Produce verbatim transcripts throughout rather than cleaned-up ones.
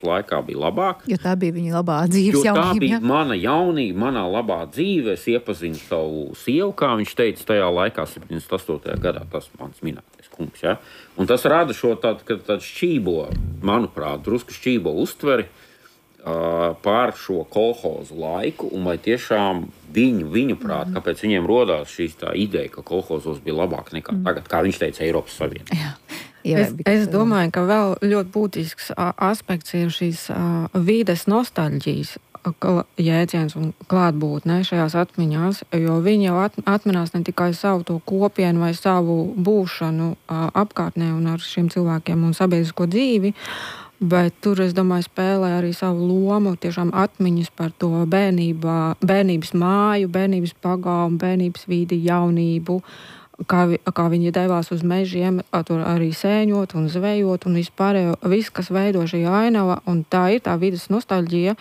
laikā bija labāk. Jo tā bija viņa labā dzīves jo jaunība. Tā bija ja? mana jaunība, manā labā dzīve. Es iepazinu savu sievu, kā viņš teica, tajā laikā, septiņdesmit astotajā gadā, tas mans minētais kungs. Ja? Un tas rada šo tādu, ka tādu šķībo, manuprāt, drusku šķībo uztveri uh, pār šo kolhozu laiku, un vai tiešām viņu, viņu prāt, mm. kāpēc viņiem rodās šī tā ideja, ka kolhozos bija labāk nekā mm. tagad, kā viņš teica, Eiropas Savienībā. Jā. Es, es domāju, ka vēl ļoti būtisks a, aspekts ir šīs a, vides nostalģijas jēdziens un klātbūtne šajās atmiņās, jo viņi jau at, atminās ne tikai savu to kopienu vai savu būšanu a, apkārtnē un ar šiem cilvēkiem un sabiedrisko dzīvi, bet tur, es domāju, spēlē arī savu lomu, tiešām atmiņas par to bērnībā, bērnības māju, bērnības pagājumu, bērnības vidi, jaunību, Kā, vi, kā viņi devās uz mežiem, tur arī sēņot un zvejot un vispārējo, viss, kas veido šī ainava, un tā ir tā vides nostalģija,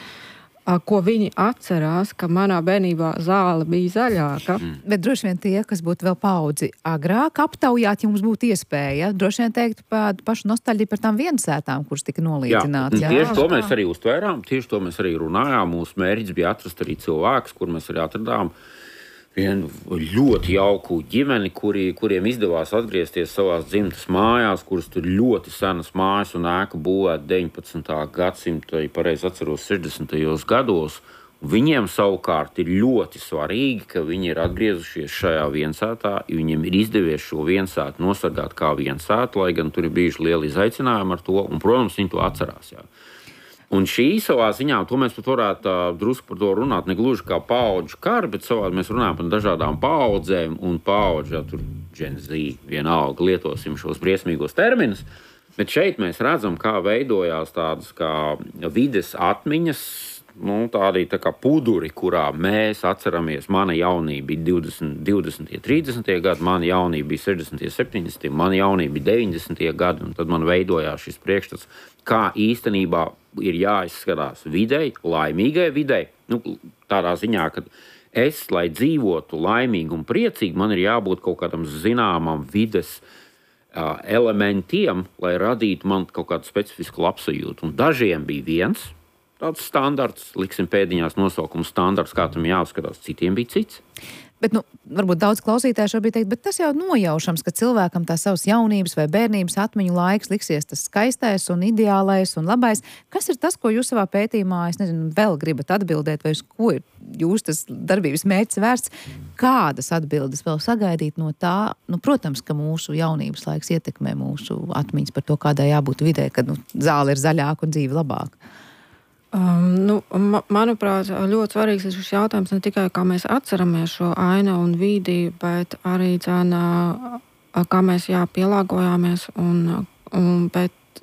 ko viņi atcerās, ka manā bērnībā zāle bija zaļāka. Mm. Bet droši vien tie, kas būtu vēl paudzi agrāk aptaujāt, jums būtu iespēja, droši vien teikt par pašu nostalģiju par tām viensētām, kuras tika nolīdzināts. Jā, jā. Tieši to mēs arī uztvērām, tieši to mēs arī runājām. Mūsu mērķis bija atrast arī cilvēkus, kur mēs arī atradām vienu ļoti jauku ģimeni, kuri, kuriem izdevās atgriezties savās dzimtas mājās, kuras tur ļoti senas mājas un ēka būvēta deviņpadsmitā gadsimta, ja pareizi atceros, sešdesmitajos gados. Viņiem savukārt ir ļoti svarīgi, ka viņi ir atgriezušies šajā viensētā, viņiem ir izdevies šo viensētu nosargāt kā viensētu, lai gan tur ir bijuši lieli izaicinājumi ar to, un, protams, viņi to atcerās, jā. Un šī savā ziņā, to mēs pat varētu tā, drusku par to runāt, ne gluži kā paudžu kari, bet savā mēs runājam par dažādām paudzēm un paudžu, ja tur Gen Z vienalga lietosim šos briesmīgos terminus, bet šeit mēs redzam, kā veidojās tādas kā vides atmiņas, nu, tādi tā kā puduri, kurā mēs atceramies, mana jaunība bija divdesmit, divdesmitie, trīsdesmitie gadi, mana jaunība bija sešdesmitie, septiņdesmitie, mana jaunība bija deviņdesmitie gadi, un tad man veidojās šis priekšstats, kā īstenībā ir jāizskatās videi, laimīgai videi, nu, tādā ziņā, ka es, lai dzīvotu laimīgi un priecīgi, man ir jābūt kaut kādam zināmam vides uh, elementiem, lai radītu man kaut kādu specifisku labsajūtu. Un dažiem bija viens tāds standarts, liksim pēdiņās nosaukums standarts, kā tam jāuzskatās, citiem bija cits. Bet, nu, varbūt daudz klausītāju šobrīd teikt, bet tas jau nojaušams, ka cilvēkam tā savas jaunības vai bērnības atmiņu laiks liksies tas skaistais un ideālais un labais. Kas ir tas, ko jūs savā pētījumā, es nezinu, vēl gribat atbildēt, vai uz ko ir jūs tas darbības mērķis vērsts? Kādas atbildes vēl sagaidīt no tā? Nu, protams, ka mūsu jaunības laiks ietekmē mūsu atmiņas par to, kādai jābūt vidē, kad nu, zāle ir zaļāka un dzīve labāka. Um, nu, ma, manuprāt, ļoti svarīgs ir šis jautājums ne tikai, kā mēs atceramies šo ainu un vidi, bet arī cēnā, kā mēs jā, pielāgojāmies. Un, un, bet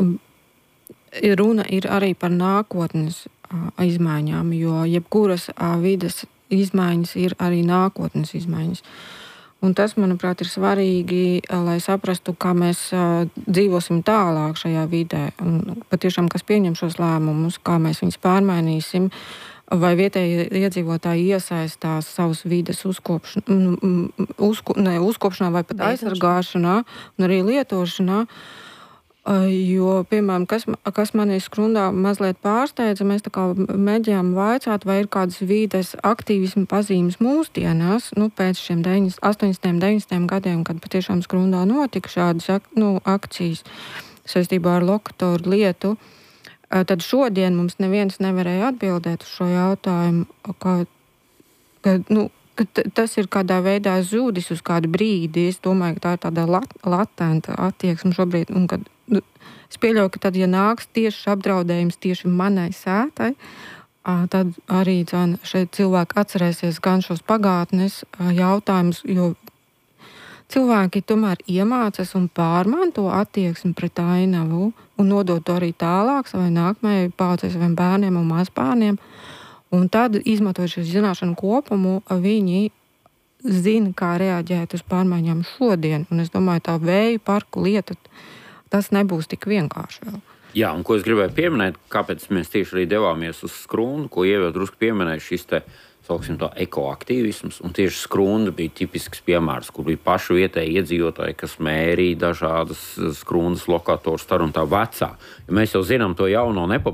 runa ir arī par nākotnes uh, izmaiņām, jo jebkuras uh, vides izmaiņas ir arī nākotnes izmaiņas. Un tas, manuprāt, ir svarīgi, lai saprastu, kā mēs uh, dzīvosim tālāk šajā vidē. Un patiešām, kas pieņem šos lēmumus, kā mēs viņus pārmainīsim, vai vietēji iedzīvotāji iesaistās savas vides uzkopšanā, uzko, ne, uzkopšanā vai pat aizsargāšanā un arī lietošanā. Jo, piemēram, kas, kas manī skrundā mazliet pārsteidza, mēs tā kā mēģinām vaicāt, vai ir kādas vīdes aktīvismu pazīmes mūsdienās, nu, pēc šiem astoņdesmitiem, deviņdesmitiem gadiem, kad patiešām skrundā notika šādas nu, akcijas saistībā ar lokatoru lietu, tad šodien mums neviens nevarēja atbildēt uz šo jautājumu, ka, ka nu, ka tas ir kādā veidā zūdis uz kādu brīdi. Es domāju, ka tā ir tāda lat, latenta attieksme šobrīd. Un kad, nu, es pieļauju, ka tad, ja nāks tieši apdraudējums tieši manai sētai, tad arī dzan, šeit cilvēki atcerēsies gan šos pagātnes jautājumus, jo cilvēki tomēr iemācas un pārmanto attieksmi pret ainavu un nodot to arī tālāk savai nākamajai paudzei, saviem bērniem un mazbērniem. Un tad, izmantojot šo zināšanu kopumu, viņi zina, kā reaģēt uz pārmaiņām šodien. Un es domāju, tā vēju parku lieta, tas nebūs tik vienkārši vēl. Jā, un ko es gribēju pieminēt, kāpēc mēs tieši arī devāmies uz skrundu, ko Ieva drusku pieminēja, šis te sauksim tā, ekoaktīvisms, un tieši skrunda bija tipisks piemērs, kur bija paši vietēji iedzīvotāji, kas mērīja dažādas skrundas lokatoru staru un tā vecā. Ja mēs jau zinām to jauno nepabeigto